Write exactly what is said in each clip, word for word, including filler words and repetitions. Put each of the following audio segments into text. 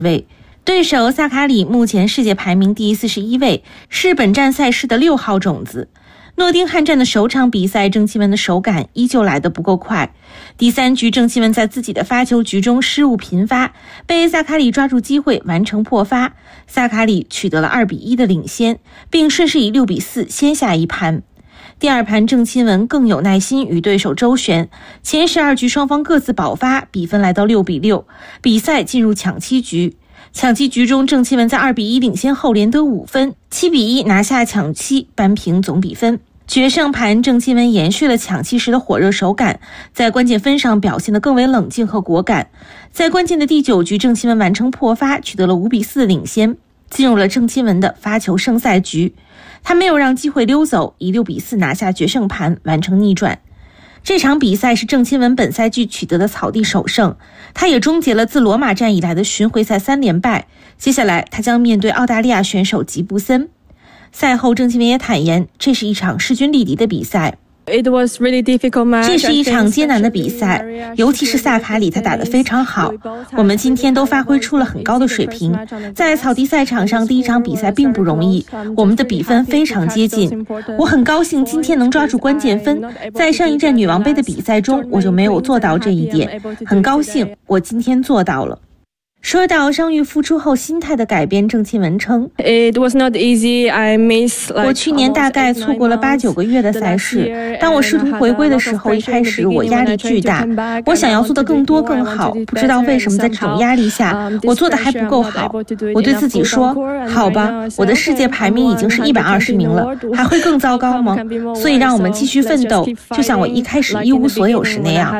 位。对手萨卡里目前世界排名第四十一位，是本站赛事的六号种子。诺丁汉站的首场比赛，郑钦文的手感依旧来得不够快。第三局，郑钦文在自己的发球局中失误频发，被萨卡里抓住机会完成破发，萨卡里取得了二比一的领先，并顺势以六比四先下一盘。第二盘，郑钦文更有耐心与对手周旋，前十二局双方各自保发，比分来到六比六，比赛进入抢七局。抢七局中，郑钦文在二比一领先后连得五分，七比一拿下抢七，扳平总比分。决胜盘，郑钦文延续了抢七时的火热手感，在关键分上表现得更为冷静和果敢。在关键的第九局，郑钦文完成破发，取得了五比四的领先，进入了郑钦文的发球胜赛局。他没有让机会溜走，以六比四拿下决胜盘，完成逆转。这场比赛是郑钦文本赛季取得的草地首胜，他也终结了自罗马站以来的巡回赛三连败。接下来他将面对澳大利亚选手吉布森。赛后，郑钦文也坦言，这是一场势均力敌的比赛。 It was really difficult match. 这是一场艰难的比赛，尤其是萨卡里，他打得非常好。我们今天都发挥出了很高的水平。在草地赛场上，第一场比赛并不容易，我们的比分非常接近。我很高兴今天能抓住关键分。在上一站女王杯的比赛中，我就没有做到这一点，很高兴我今天做到了。说到伤愈复出后心态的改变，郑钦文称 It was not easy. I miss like 我去年大概错过了八九个月的赛事，当我试图回归的时候，一开始我压力巨大，我想要做得更多更好，不知道为什么在这种压力下我做得还不够好。我对自己说，好吧，我的世界排名已经是一百二十名了，还会更糟糕吗？所以让我们继续奋斗，就像我一开始一无所有时那样。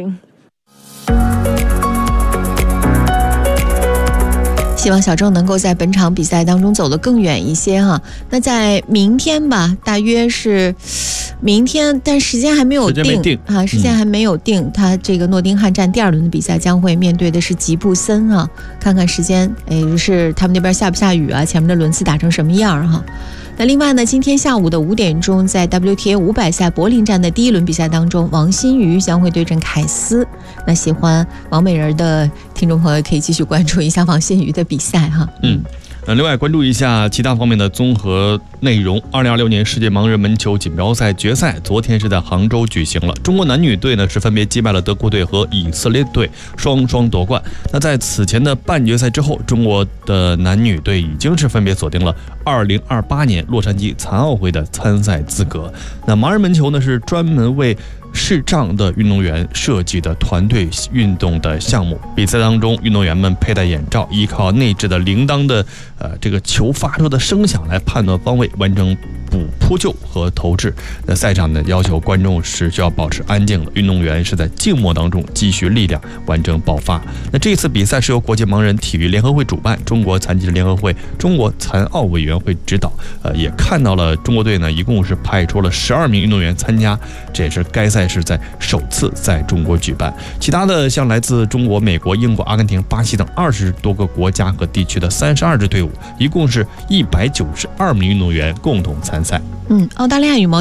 希望小郑能够在本场比赛当中走得更远一些哈。那在明天吧，大约是明天，但时间还没有定， 时间没定啊，时间还没有定。嗯、他这个诺丁汉站第二轮的比赛将会面对的是吉布森啊，看看时间，哎，是他们那边下不下雨啊？前面的轮次打成什么样哈？那另外呢，今天下午的五点钟，在 W T A 五百赛柏林站的第一轮比赛当中，王欣瑜将会对阵凯斯。那喜欢王美人的听众朋友可以继续关注一下王欣瑜的比赛哈。 嗯。呃，另外关注一下其他方面的综合内容。二零二六年世界盲人门球锦标赛决赛昨天是在杭州举行了，中国男女队呢是分别击败了德国队和以色列队，双双夺冠。那在此前的半决赛之后，中国的男女队已经是分别锁定了二零二八年洛杉矶残奥会的参赛资格。那盲人门球呢是专门为视障的运动员设计的团队运动的项目，比赛当中运动员们佩戴眼罩，依靠内置的铃铛的呃这个球发出的声响来判断方位，完成补扑救和投掷。那赛场呢要求观众是需要保持安静的，运动员是在静默当中积蓄力量完成爆发。那这次比赛是由国际盲人体育联合会主办，中国残疾人联合会、中国残奥委员会指导。呃，也看到了中国队呢一共是派出了十二名运动员参加，这也是该赛是在首次在中国举办。其他的像来自中国、美国、英国、阿根廷、巴西等二十多个国家和地区的三十二支队伍，一共是一百九十二名运动员共同参赛。 嗯，澳大利亚羽毛